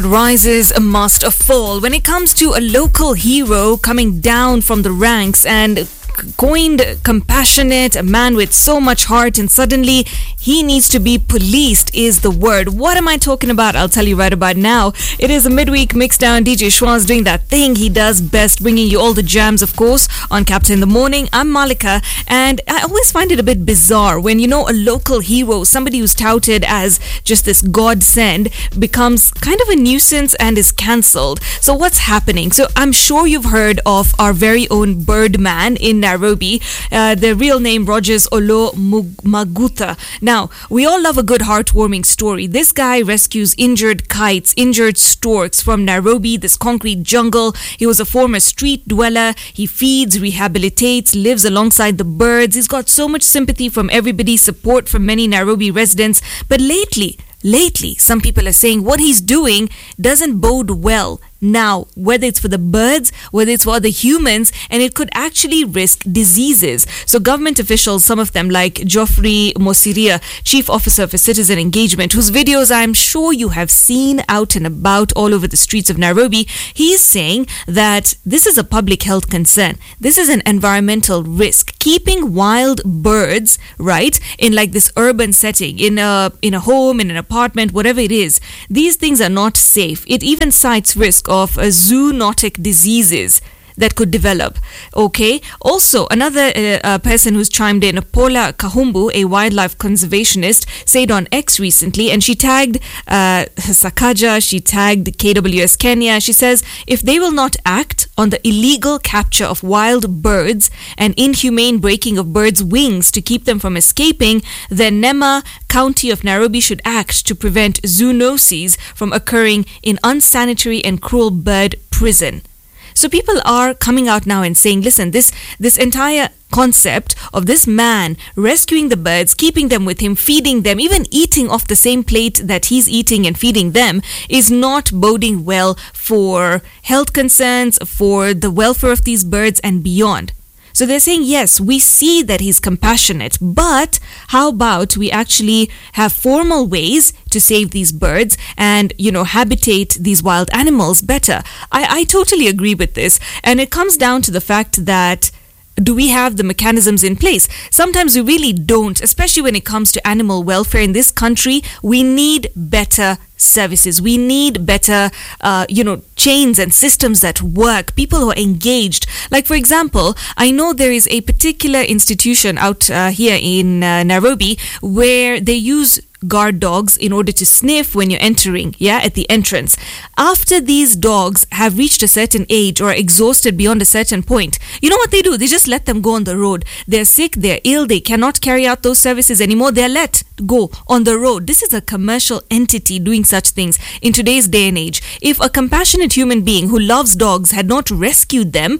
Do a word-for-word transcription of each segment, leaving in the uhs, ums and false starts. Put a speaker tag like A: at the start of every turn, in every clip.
A: Rises must fall. When it comes to a local hero coming down from the ranks and coined compassionate, a man with so much heart, and suddenly he needs to be policed is the word. What am I talking about? I'll tell you right about now. It is a midweek mixdown. D J Schwaz doing that thing he does best, bringing you all the jams, of course, on Captain in the Morning. I'm Malika, and I always find it a bit bizarre when, you know, a local hero, somebody who's touted as just this godsend, becomes kind of a nuisance and is cancelled. So what's happening? So I'm sure you've heard of our very own Birdman in Nairobi, uh, the real name Rogers Olo Maguta. Now, we all love a good heartwarming story. This guy rescues injured kites, injured storks from Nairobi, this concrete jungle. He was a former street dweller. He feeds, rehabilitates, lives alongside the birds. He's got so much sympathy from everybody, support from many Nairobi residents. But lately, lately, some people are saying what he's doing doesn't bode well. Now, whether it's for the birds, whether it's for the humans, and it could actually risk diseases. So government officials, some of them like Geoffrey Mosiria, Chief Officer for Citizen Engagement, whose videos I'm sure you have seen out and about all over the streets of Nairobi, he's saying that this is a public health concern. This is an environmental risk. Keeping wild birds, right, in like this urban setting, in a, in a home, in an apartment, whatever it is, these things are not safe. It even cites risk of uh, zoonotic diseases that could develop. Okay. Also, another uh, uh, person who's chimed in, Paula Kahumbu, a wildlife conservationist, said on X recently, and she tagged uh, Sakaja, she tagged K W S Kenya. She says, if they will not act on the illegal capture of wild birds and inhumane breaking of birds' wings to keep them from escaping, then Nema County of Nairobi should act to prevent zoonoses from occurring in unsanitary and cruel bird prison. So people are coming out now and saying, listen, this this entire concept of this man rescuing the birds, keeping them with him, feeding them, even eating off the same plate that he's eating and feeding them is not boding well for health concerns, for the welfare of these birds and beyond. So they're saying, yes, we see that he's compassionate, but how about we actually have formal ways to save these birds and, you know, habitate these wild animals better? I, I totally agree with this. And it comes down to the fact that, do we have the mechanisms in place? Sometimes we really don't, especially when it comes to animal welfare in this country. We need better services. We need better, uh, you know, chains and systems that work, people who are engaged. Like, for example, I know there is a particular institution out uh, here in uh, Nairobi where they use guard dogs in order to sniff when you're entering, yeah, at the entrance. After these dogs have reached a certain age or are exhausted beyond a certain point, you know what they do? They just let them go on the road. They're sick, they're ill, they cannot carry out those services anymore. They're let go on the road. This is a commercial entity doing such things in today's day and age. If a compassionate human being who loves dogs had not rescued them,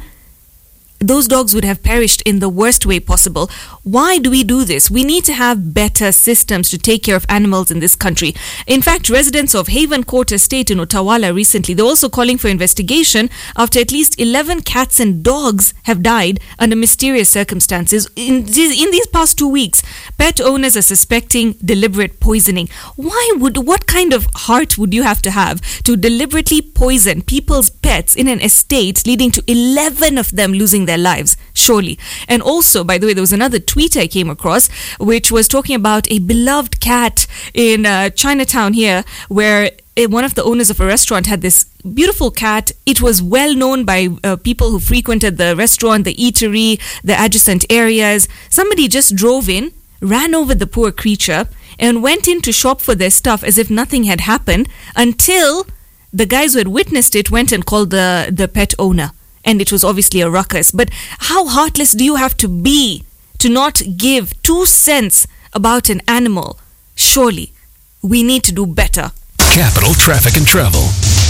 A: those dogs would have perished in the worst way possible. Why do we do this? We need to have better systems to take care of animals in this country. In fact, residents of Haven Court Estate in Utawala recently, they're also calling for investigation after at least eleven cats and dogs have died under mysterious circumstances. In these, in these past two weeks, pet owners are suspecting deliberate poisoning. Why would, what kind of heart would you have to have to deliberately poison people's pets in an estate, leading to eleven of them losing their their lives, surely? And also, by the way, there was another tweet I came across which was talking about a beloved cat in uh, Chinatown here, where uh, one of the owners of a restaurant had this beautiful cat. It was well known by uh, people who frequented the restaurant, the eatery, the adjacent areas. Somebody just drove in, ran over the poor creature, and went in to shop for their stuff as if nothing had happened, until the guys who had witnessed it went and called the, the pet owner. And it was obviously a ruckus. But how heartless do you have to be to not give two cents about an animal? Surely we need to do better.
B: Capital Traffic and Travel.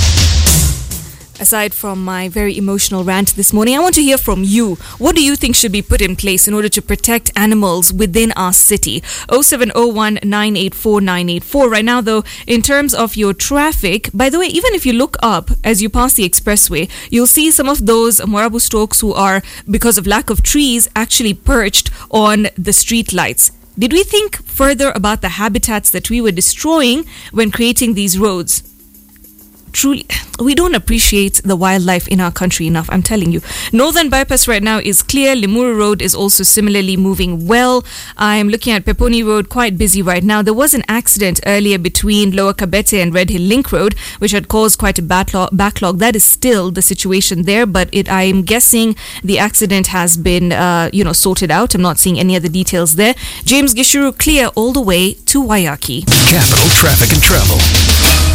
A: Aside from my very emotional rant this morning, I want to hear from you. What do you think should be put in place in order to protect animals within our city? oh seven oh one, nine eight four, nine eight four. Right now, though, in terms of your traffic, by the way, even if you look up as you pass the expressway, you'll see some of those Morabu stokes who are, because of lack of trees, actually perched on the street lights. Did we think further about the habitats that we were destroying when creating these roads? truly, we don't appreciate the wildlife in our country enough, I'm telling you. Northern Bypass right now is clear. Limuru Road is also similarly moving well. I'm looking at Peponi Road, quite busy right now. There was an accident earlier between Lower Kabete and Red Hill Link Road, which had caused quite a backlog. backlog. That is still the situation there, but it, I'm guessing the accident has been, uh, you know, sorted out. I'm not seeing any other details there. James Gishuru clear all the way to Waiyaki.
B: Capital Traffic and Travel.